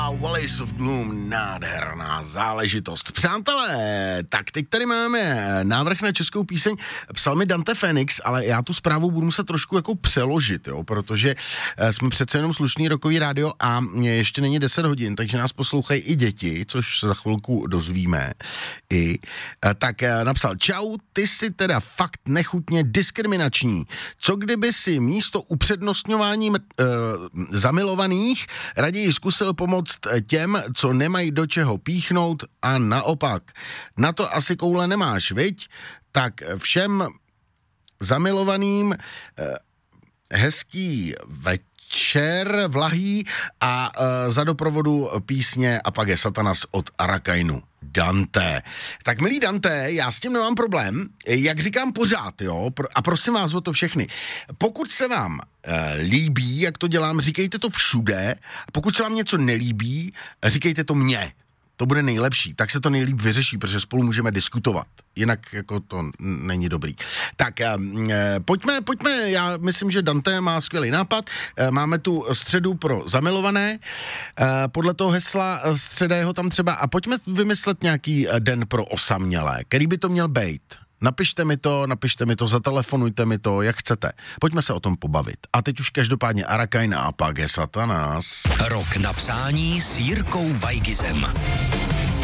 Wallis of Gloom, nádherná záležitost. Přátelé, tak teď tady máme návrh na českou píseň. Psal mi Dante Phoenix, ale já tu zprávu budu muset trošku jako přeložit, jo, protože jsme přece jenom slušný rockový rádio a ještě není 10 hodin, takže nás poslouchají i děti, což se za chvilku dozvíme. Tak napsal: čau, ty jsi teda fakt nechutně diskriminační. Co kdyby si místo upřednostňování zamilovaných raději zkusil pomoct těm, co nemají do čeho píchnout a naopak. Na to asi koule nemáš, viď? Tak všem zamilovaným hezký večer vlahý a za doprovodu písně A pak je Satanas od Arakainu. Dante. Tak milý Dante, já s tím nemám problém, jak říkám pořád, jo, a prosím vás o to všechny. Pokud se vám líbí, jak to dělám, říkejte to všude, pokud se vám něco nelíbí, říkejte to mně. To bude nejlepší, tak se to nejlíp vyřeší, protože spolu můžeme diskutovat. Jinak jako to není dobrý. Tak pojďme, já myslím, že Dante má skvělý nápad. Máme tu středu pro zamilované, podle toho hesla středého tam třeba, a pojďme vymyslet nějaký den pro osamělé. Který by to měl být? Napište mi to, zatelefonujte mi to, jak chcete. Pojďme se o tom pobavit. A teď už každopádně Arakain a pak je Satanas. Rok na přání s Jirkou Weigizem.